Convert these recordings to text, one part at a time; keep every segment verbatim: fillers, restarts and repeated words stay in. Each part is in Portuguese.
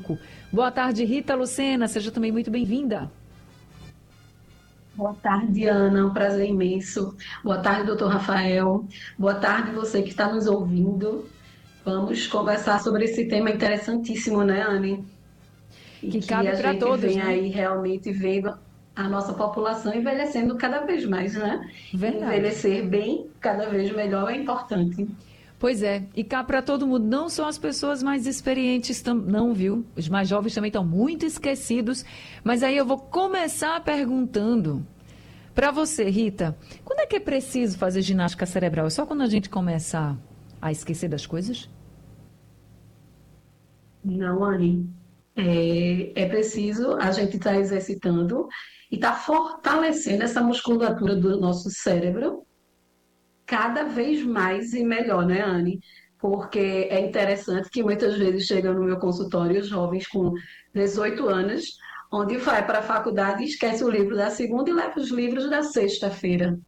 cinco. Boa tarde, Rita Lucena, seja também muito bem-vinda. Boa tarde, Ana. É um prazer imenso. Boa tarde, doutor Rafael. Boa tarde, você que está nos ouvindo. Vamos conversar sobre esse tema interessantíssimo, né, Anne? E Que que cabe a para gente todos, vem né? aí realmente vendo a nossa população envelhecendo cada vez mais, né? Verdade. Envelhecer bem, cada vez melhor, é importante. Pois é, e cá para todo mundo, não só as pessoas mais experientes, tam- não, viu? Os mais jovens também estão muito esquecidos. Mas aí eu vou começar perguntando para você, Rita, quando é que é preciso fazer ginástica cerebral? É só quando a gente começa a esquecer das coisas? Não, Anne. É, é preciso a gente estar exercitando e estar fortalecendo essa musculatura do nosso cérebro cada vez mais e melhor, né, Anne? Porque é interessante que muitas vezes chegam no meu consultório jovens com dezoito anos, onde vai para a faculdade e esquece o livro da segunda e leva os livros da sexta-feira.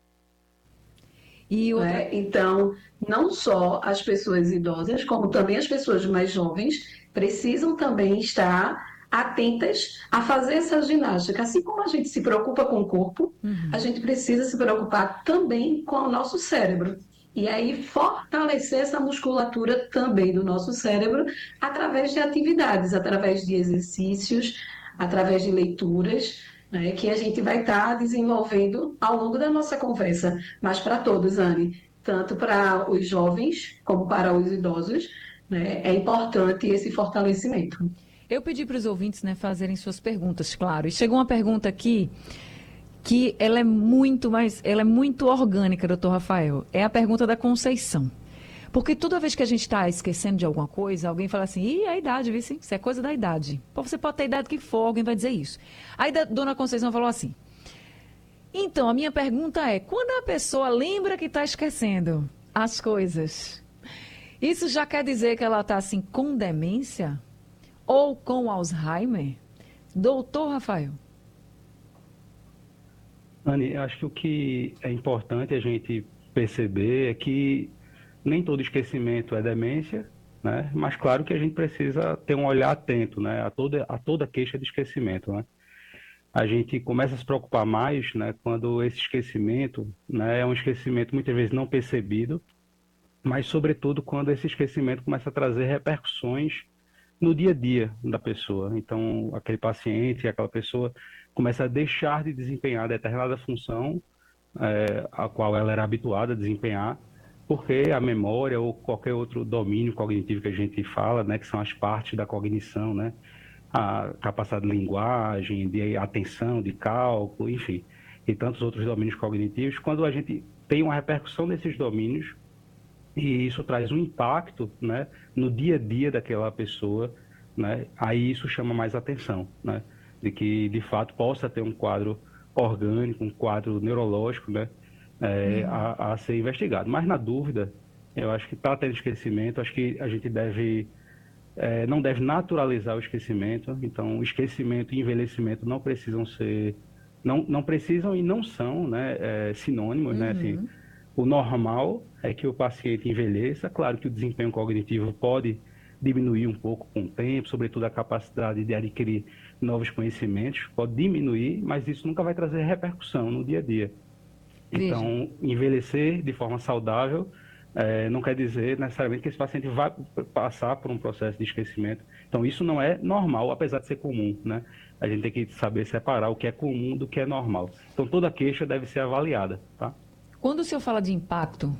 E outra. Né? Então, não só as pessoas idosas, como também as pessoas mais jovens, precisam também estar atentas a fazer essa ginástica. Assim como a gente se preocupa com o corpo, a Uhum. gente precisa se preocupar também com o nosso cérebro. E aí, fortalecer essa musculatura também do nosso cérebro através de atividades, através de exercícios, através de leituras, né, que a gente vai estar desenvolvendo ao longo da nossa conversa, mas para todos, Anne, tanto para os jovens como para os idosos, né, é importante esse fortalecimento. Eu pedi para os ouvintes, né, fazerem suas perguntas, claro. E chegou uma pergunta aqui que ela é muito mais, ela é muito orgânica, doutor Rafael. É a pergunta da Conceição. Porque toda vez que a gente está esquecendo de alguma coisa, alguém fala assim, ih, é a idade, viu? Sim? Isso é coisa da idade. Pô, você pode ter a idade que for, alguém vai dizer isso. Aí a dona Conceição falou assim, então, a minha pergunta é, quando a pessoa lembra que está esquecendo as coisas, isso já quer dizer que ela está assim com demência? Ou com Alzheimer? Doutor Rafael. Anny, acho que o que é importante a gente perceber é que nem todo esquecimento é demência, né? Mas claro que a gente precisa ter um olhar atento, né? A toda, a toda queixa de esquecimento, né? A gente começa a se preocupar mais, né? Quando esse esquecimento, né? É um esquecimento muitas vezes não percebido, mas sobretudo quando esse esquecimento começa a trazer repercussões no dia a dia da pessoa. Então, aquele paciente, aquela pessoa começa a deixar de desempenhar determinada função é, a qual ela era habituada a desempenhar, porque a memória ou qualquer outro domínio cognitivo que a gente fala, né, que são as partes da cognição, né, a capacidade de linguagem, de atenção, de cálculo, enfim, e tantos outros domínios cognitivos, quando a gente tem uma repercussão desses domínios, e isso traz um impacto, né, no dia a dia daquela pessoa, né, aí isso chama mais atenção, né, de que de fato possa ter um quadro orgânico, um quadro neurológico, né, é, a, a ser investigado. Mas na dúvida, eu acho que para ter esquecimento, acho que a gente deve é, não deve naturalizar o esquecimento. Então, o esquecimento e envelhecimento não precisam ser, não, não precisam e não são, né, é, sinônimos, né, assim, Uhum. o normal é que o paciente envelheça. Claro que o desempenho cognitivo pode diminuir um pouco com o tempo, sobretudo a capacidade de adquirir novos conhecimentos, pode diminuir, mas isso nunca vai trazer repercussão no dia a dia. Veja, Então, envelhecer de forma saudável eh, não quer dizer necessariamente que esse paciente vai passar por um processo de esquecimento. Então, isso não é normal, apesar de ser comum, né? A gente tem que saber separar o que é comum do que é normal. Então, toda queixa deve ser avaliada, tá? quando o senhor fala de impacto,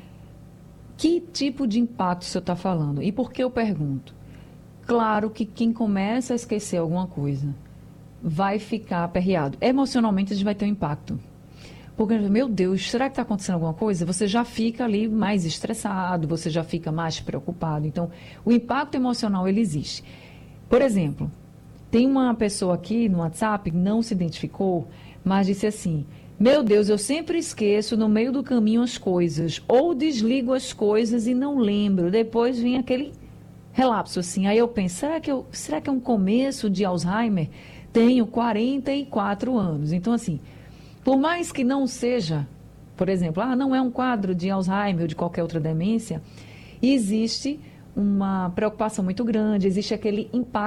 que tipo de impacto o senhor está falando? E por que eu pergunto? Claro que quem começa a esquecer alguma coisa vai ficar aperreado. Emocionalmente, a gente vai ter um impacto. Porque, meu Deus, será que está acontecendo alguma coisa? Você já fica ali mais estressado, você já fica mais preocupado. Então, o impacto emocional, ele existe. Por exemplo, tem uma pessoa aqui no WhatsApp que não se identificou, mas disse assim: meu Deus, eu sempre esqueço no meio do caminho as coisas, ou desligo as coisas e não lembro. Depois vem aquele relapso assim. Aí eu penso, será que, eu, será que é um começo de Alzheimer? Tenho quarenta e quatro anos. Então, assim, por mais que não seja, por exemplo, ah, não é um quadro de Alzheimer ou de qualquer outra demência, existe uma preocupação muito grande, existe aquele impacto